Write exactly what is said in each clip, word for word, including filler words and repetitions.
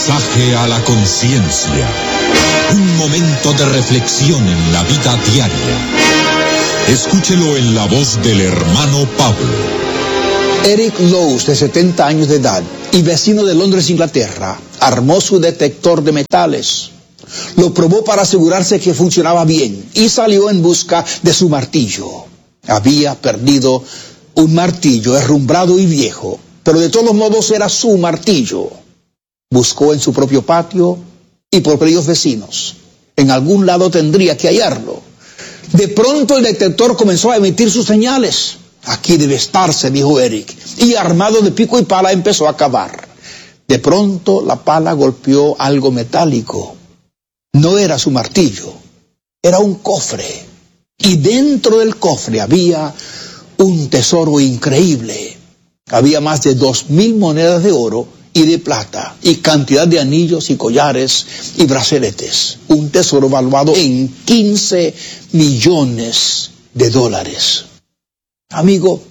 Mensaje a la conciencia. Un momento de reflexión en la vida diaria. Escúchelo en la voz del hermano Pablo. Eric Lowes, de setenta años de edad y vecino de Londres, Inglaterra, armó su detector de metales. Lo probó para asegurarse que funcionaba bien y salió en busca de su martillo. Había perdido un martillo herrumbrado y viejo, pero de todos modos era su martillo. Buscó en su propio patio y por varios vecinos. En algún lado tendría que hallarlo. De pronto el detector comenzó a emitir sus señales. Aquí debe estarse, dijo Eric, y armado de pico y pala empezó a cavar. De pronto la pala golpeó algo metálico. No era su martillo, era un cofre. Y dentro del cofre había un tesoro increíble. Había más de dos mil monedas de oro y de plata, y cantidad de anillos y collares y brazaletes. Un tesoro valuado en quince millones de dólares. Amigo,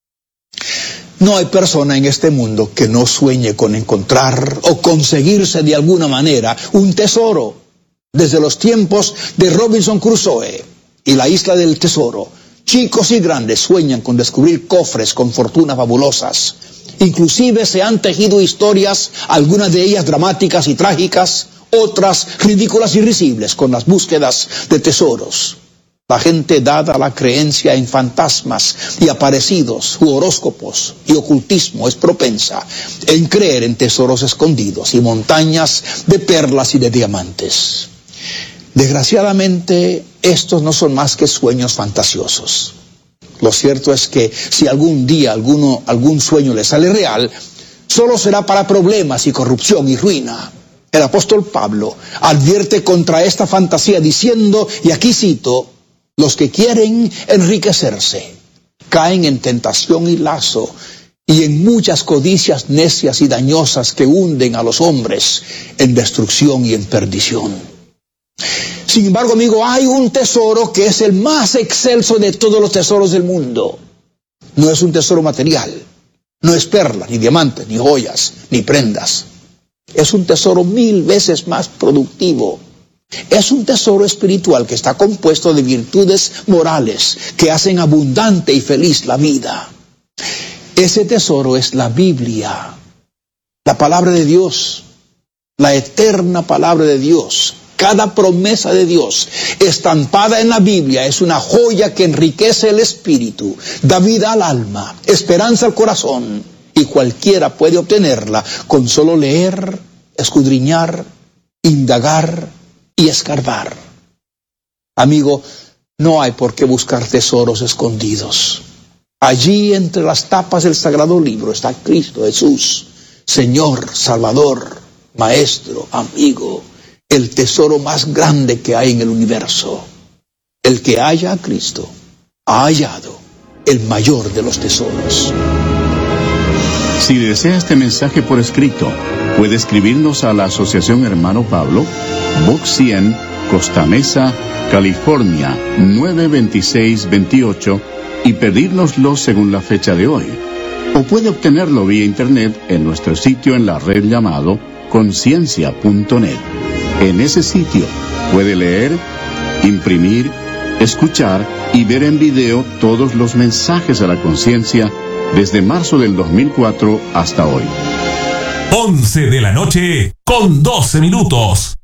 no hay persona en este mundo que no sueñe con encontrar o conseguirse de alguna manera un tesoro. Desde los tiempos de Robinson Crusoe y la isla del tesoro, chicos y grandes sueñan con descubrir cofres con fortunas fabulosas. Inclusive se han tejido historias, algunas de ellas dramáticas y trágicas, otras ridículas y risibles con las búsquedas de tesoros. La gente, dada la creencia en fantasmas y aparecidos, u horóscopos y ocultismo, es propensa en creer en tesoros escondidos y montañas de perlas y de diamantes. Desgraciadamente, estos no son más que sueños fantasiosos. Lo cierto es que si algún día alguno, algún sueño le sale real, solo será para problemas y corrupción y ruina. El apóstol Pablo advierte contra esta fantasía diciendo, y aquí cito, los que quieren enriquecerse caen en tentación y lazo y en muchas codicias necias y dañosas que hunden a los hombres en destrucción y en perdición. Sin embargo, amigo, hay un tesoro que es el más excelso de todos los tesoros del mundo. No es un tesoro material, no es perlas, ni diamantes, ni joyas, ni prendas. Es un tesoro mil veces más productivo. Es un tesoro espiritual que está compuesto de virtudes morales que hacen abundante y feliz la vida. Ese tesoro es la Biblia, la palabra de Dios, la eterna palabra de Dios. Cada promesa de Dios estampada en la Biblia es una joya que enriquece el espíritu, da vida al alma, esperanza al corazón, y cualquiera puede obtenerla con solo leer, escudriñar, indagar y escarbar. Amigo, no hay por qué buscar tesoros escondidos. Allí entre las tapas del Sagrado Libro está Cristo Jesús, Señor, Salvador, Maestro, amigo, el tesoro más grande que hay en el universo. El que halla a Cristo ha hallado el mayor de los tesoros. Si desea este mensaje por escrito, puede escribirnos a la Asociación Hermano Pablo, Box cien, Costa Mesa, California, nueve veintiséis veintiocho, y pedírnoslo según la fecha de hoy. O puede obtenerlo vía internet en nuestro sitio en la red llamado conciencia punto net. En ese sitio puede leer, imprimir, escuchar y ver en video todos los mensajes a la conciencia desde marzo del dos mil cuatro hasta hoy. once de la noche con doce minutos.